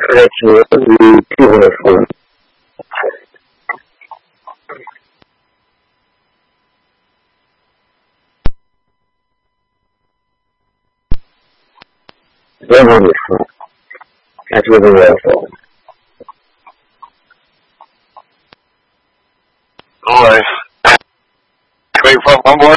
That's they're wonderful. That's really wonderful. Boy. Wait for one more.